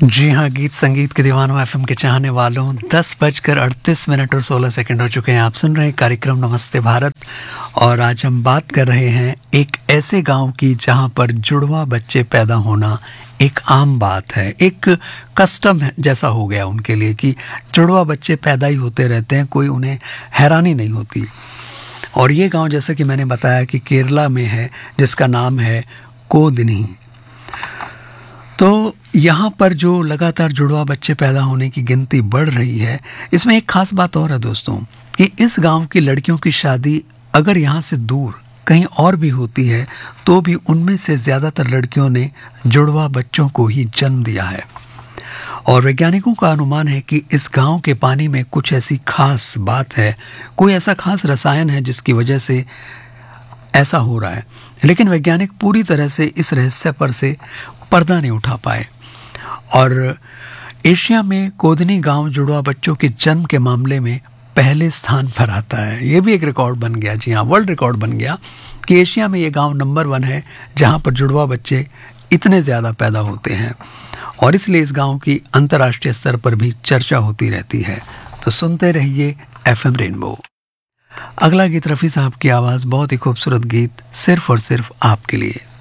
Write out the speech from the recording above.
जी हाँ, गीत संगीत के दीवानों एफएम के चाहने वालों 10:38 और 16 सेकंड हो चुके हैं। आप सुन रहे हैं कार्यक्रम नमस्ते भारत और आज हम बात कर रहे हैं एक ऐसे गांव की जहां पर जुड़वा बच्चे पैदा होना एक आम बात है, एक कस्टम है जैसा हो गया उनके लिए कि जुड़वा बच्चे पैदा ही होते रहते हैं, कोई उन्हें हैरानी नहीं होती। और ये गांव जैसा कि मैंने बताया कि केरला में है, जिसका नाम है कोदनी। तो यहाँ पर जो लगातार जुड़वा बच्चे पैदा होने की गिनती बढ़ रही है, इसमें एक खास बात और है दोस्तों कि इस गांव की लड़कियों की शादी अगर यहाँ से दूर कहीं और भी होती है तो भी उनमें से ज़्यादातर लड़कियों ने जुड़वा बच्चों को ही जन्म दिया है। और वैज्ञानिकों का अनुमान है कि इस गांव के पानी में कुछ ऐसी खास बात है, कोई ऐसा खास रसायन है जिसकी वजह से ऐसा हो रहा है। लेकिन वैज्ञानिक पूरी तरह से इस रहस्य पर से पर्दा नहीं उठा पाए। और एशिया में कोदनी गांव जुड़वा बच्चों के जन्म के मामले में पहले स्थान पर आता है। ये भी एक रिकॉर्ड बन गया, जी हाँ, वर्ल्ड रिकॉर्ड बन गया कि एशिया में ये गांव नंबर 1 है जहां पर जुड़वा बच्चे इतने ज़्यादा पैदा होते हैं। और इसलिए इस गांव की अंतर्राष्ट्रीय स्तर पर भी चर्चा होती रहती है। तो सुनते रहिए एफएम रेनबो। अगला गीत रफ़ी साहब की आवाज़, बहुत ही खूबसूरत गीत सिर्फ और सिर्फ आपके लिए।